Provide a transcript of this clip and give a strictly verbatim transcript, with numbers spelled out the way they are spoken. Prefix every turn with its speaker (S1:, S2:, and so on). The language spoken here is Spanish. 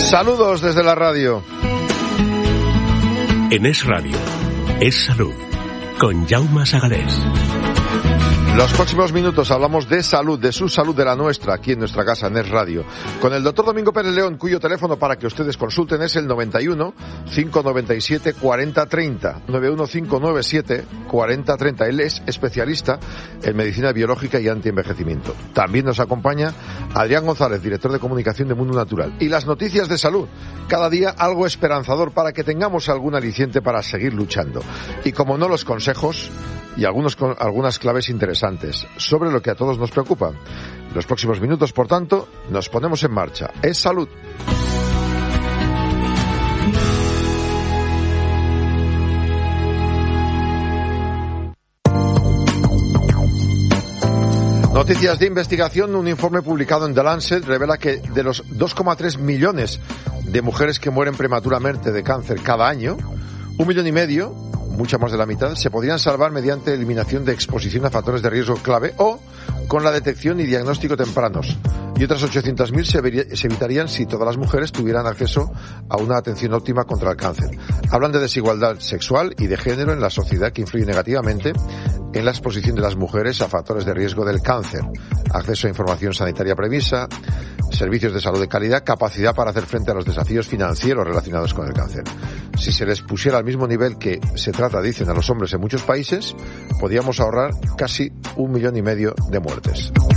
S1: Saludos desde la radio.
S2: En Es Radio, Es Salud, con Jaume Sagalés.
S1: Los próximos minutos hablamos de salud, de su salud, de la nuestra, aquí en nuestra casa, en Es Radio, con el doctor Domingo Pérez León, cuyo teléfono para que ustedes consulten es el noventa y uno, cinco noventa y siete, cuarenta treinta, noventa y uno, cinco noventa y siete, cuarenta treinta. Él es especialista en medicina biológica y antienvejecimiento. También nos acompaña Adrián González, director de comunicación de Mundo Natural. Y las noticias de salud, cada día algo esperanzador para que tengamos algún aliciente para seguir luchando. Y como no, los consejos y algunos, algunas claves interesantes sobre lo que a todos nos preocupa. Los próximos minutos, por tanto, nos ponemos en marcha. Es salud. Noticias de investigación. Un informe publicado en The Lancet revela que de los dos coma tres millones de mujeres que mueren prematuramente de cáncer cada año, un millón y medio, mucha más de la mitad, se podrían salvar mediante eliminación de exposición a factores de riesgo clave o con la detección y diagnóstico tempranos. Y otras ochocientas mil se, se evitarían si todas las mujeres tuvieran acceso a una atención óptima contra el cáncer. Hablan de desigualdad sexual y de género en la sociedad que influye negativamente en la exposición de las mujeres a factores de riesgo del cáncer. Acceso a información sanitaria previsa, servicios de salud de calidad, capacidad para hacer frente a los desafíos financieros relacionados con el cáncer. Si se les pusiera al mismo nivel que se trata, dicen, a los hombres en muchos países, podríamos ahorrar casi un millón y medio de muertes.